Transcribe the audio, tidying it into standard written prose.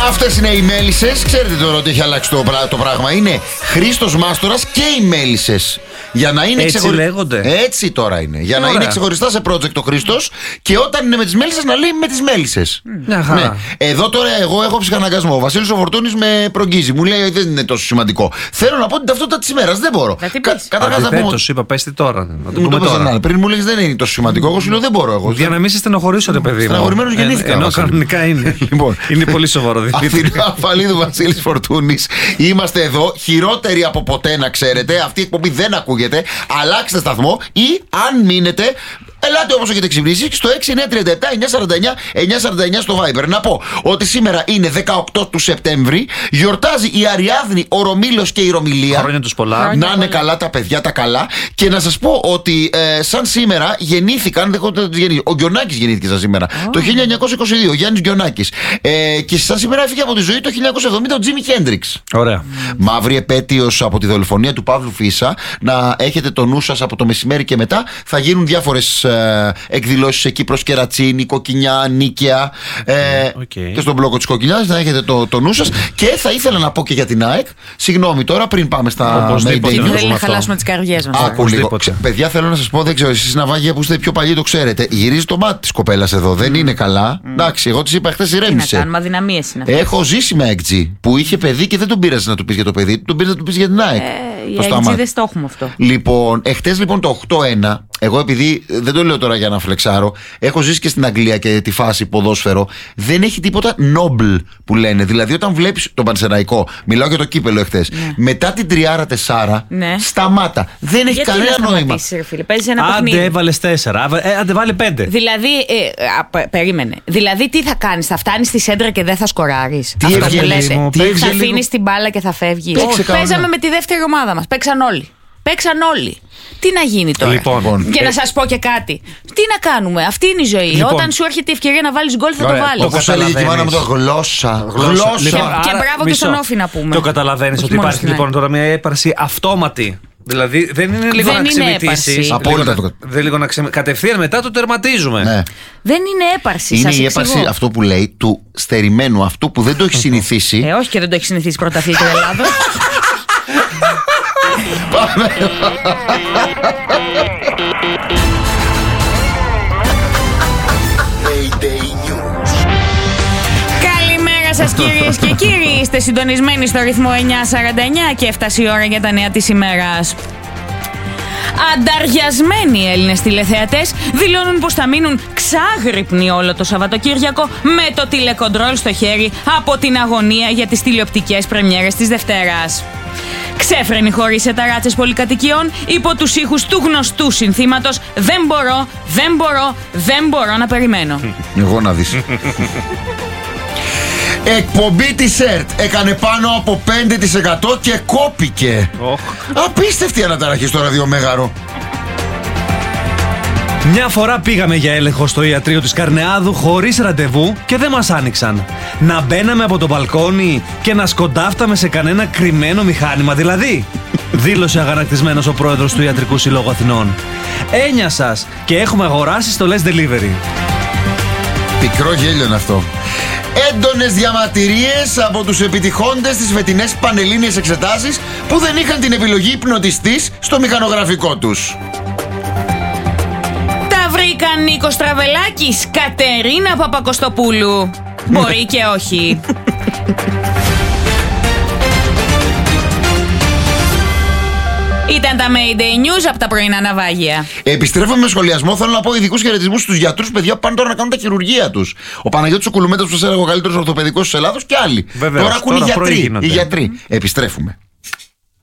Αυτές είναι οι μέλισσες. Ξέρετε τώρα ότι έχει αλλάξει το πράγμα. Είναι Χρήστος Μάστορας και οι μέλισσες. Για να είναι έτσι λέγονται. Έτσι τώρα είναι. Για να είναι ξεχωριστά σε project ο Χρήστος και όταν είναι με τις μέλισσες να λέει με τις μέλισσες. Ναι. Εδώ τώρα εγώ έχω ψυχαναγκασμό. Ο Βασίλης ο Φορτούνης με προγγίζει. Μου λέει δεν είναι τόσο σημαντικό. Θέλω να πω την ταυτότητα της ημέρας. Δεν μπορώ. Δεν το σου είπα, πες τι τώρα. Να το πούμε τώρα. Πριν μου λέγεις δεν είναι τόσο σημαντικό. Εγώ σου λέω δεν μπορώ εγώ. Για να μην σε στενοχωρήσω, ρε παιδί μου. Στενοχωρημένος γεννήθηκα. Ενώ κανονικά είναι. Είναι πολύ σοβαρό. Αθηνά Αφαλίδου, Βασίλης Φορτούνης. Είμαστε εδώ. Χειρότεροι από ποτέ να ξέρετε. Αυτή η εκπομπή δεν ακούγεται. Αλλάξτε σταθμό ή αν μείνετε, ελάτε όπως έχετε ξυπνήσει στο 6937-949-949 στο Viber. Να πω ότι σήμερα είναι 18 του Σεπτέμβρη. Γιορτάζει η Αριάδνη, ο Ρωμήλος και η Ρωμιλία. Χρόνια τους πολλά. Να είναι καλά τα παιδιά τα καλά. Και να σας πω ότι σαν σήμερα γεννήθηκαν. Ο Γκιονάκης γεννήθηκε σαν σήμερα. Το 1922. Γιάννης Γκιονάκης. Και σαν σήμερα έφυγε από τη ζωή το 1970 ο Τζίμι Χέντριξ. Ωραία. Μαύρη επέτειος από τη δολοφονία του Παύλου Φίσα. Να έχετε το νου σας από το μεσημέρι και μετά. Θα γίνουν διάφορες εκδηλώσεις εκεί προς Κερατσίνη, Κοκκινιά, Νίκαια και στον μπλόκο της Κοκκινιάς. Να έχετε το νου σας. Και θα ήθελα να πω και για την ΑΕΚ. Συγγνώμη τώρα πριν πάμε στα Mayday News. Δεν να χαλάσουμε τις καρδιές μας. Άκου λίγο. Παιδιά, θέλω να σας πω, δεν ξέρω, εσείς ναυάγια που είστε πιο παλιοί το ξέρετε. Γυρίζει το μάτι της κοπέλας εδώ. Δεν είναι καλά. Εντάξει, εγώ της είπα χθες ηρέμησε. Τι να κάνουμε, αδυναμίες είναι αυτές. Έχω ζήσει με AXG που είχε παιδί και δεν τον πήρασε να του πεις για το παιδί. Τον πήρε να του πεις για την ΑΕΚ. Οι AXG δεν το έχουμε αυτό. Λοιπόν, εχθές λοιπόν το 8-1. Εγώ επειδή δεν το λέω τώρα για να φλεξάρω, έχω ζήσει και στην Αγγλία και τη φάση ποδόσφαιρο. Δεν έχει τίποτα noble που λένε. Δηλαδή, όταν βλέπεις τον Πανσεραϊκό, μιλάω για το κύπελο εχθές, μετά την 3-4, σταμάτα. Δεν έχει κανένα νόημα. Άντε, έβαλες 4. Άντε, βάλε 5. Δηλαδή, περίμενε. Δηλαδή, τι θα κάνεις, θα φτάνεις στη σέντρα και δεν θα σκοράρεις. Τι εύγελε. Θα αφήνεις την μπάλα και θα φεύγεις. Παίζαμε με τη δεύτερη ομάδα μας. Παίξαν όλοι. Τι να γίνει τώρα. Λοιπόν, και να σας πω και κάτι. Τι να κάνουμε, αυτή είναι η ζωή. Λοιπόν, όταν σου έρχεται η ευκαιρία να βάλεις γκολ, θα το βάλεις. Όπως έλεγε και η μάνα μου, γλώσσα. Και μπράβο και στον Όφη να πούμε. Το καταλαβαίνεις ότι υπάρχει λοιπόν τώρα μια έπαρση αυτόματη. Δηλαδή δεν είναι λίγο να ξεμητήσεις. Απόλυτα. Δεν λίγο να κατευθείαν μετά το τερματίζουμε. Ναι. Δεν είναι έπαρση. Είναι η έπαρση αυτό που λέει του στερημένου αυτού που δεν το έχει συνηθίσει. Όχι και δεν το έχει συνηθίσει πρωταθλήτρια Ελλάδος. Πάμε. Καλημέρα σας κυρίες και κύριοι. Είστε συντονισμένοι στο ρυθμό 949 και έφτασε η ώρα για τα νέα της ημέρας. Ανταριασμένοι Έλληνες τηλεθεατές δηλώνουν πως θα μείνουν ξάγρυπνοι όλο το Σαββατοκύριακο με το τηλεκοντρόλ στο χέρι από την αγωνία για τις τηλεοπτικές πρεμιέρες της Δευτέρας. Ξέφρενοι χωρίς ταράτσες πολυκατοικιών υπό τους ήχους του γνωστού συνθήματος δεν μπορώ να περιμένω. Εγώ να δεις. Εκπομπή της ΕΡΤ έκανε πάνω από 5% και κόπηκε. Απίστευτη αναταραχή στο ραδιομέγαρο. Μια φορά πήγαμε για έλεγχο στο ιατρείο της Καρνεάδου χωρίς ραντεβού και δεν μας άνοιξαν. Να μπαίναμε από το μπαλκόνι και να σκοντάφταμε σε κανένα κρυμμένο μηχάνημα δηλαδή. Δήλωσε αγανακτισμένος ο πρόεδρος του Ιατρικού Συλλόγου Αθηνών. Έννοια σας και έχουμε αγοράσει στολές delivery. Πικρό γέλιο είναι αυτό. Έντονες διαμαρτυρίες από τους επιτυχόντες στις φετινές πανελλήνιες εξετάσεις που δεν είχαν την επιλογή υπνοτιστής στο μηχανογραφικό τους. Τα βρήκαν Νίκος Τραβελάκης, Κατερίνα Παπακοστοπούλου. Μπορεί και όχι. Ήταν τα Mayday News από τα πρωινά ναυάγια. Επιστρέφουμε με σχολιασμό. Θέλω να πω ειδικούς χαιρετισμούς στους γιατρούς, παιδιά που πάνε τώρα να κάνουν τα χειρουργία τους. Ο Παναγιώτης ο Κουλουμέτας που σας έλεγα ο καλύτερος ορθοπαιδικός της Ελλάδος και άλλοι. Βεβαίως, τώρα ακούν οι γιατροί. Επιστρέφουμε.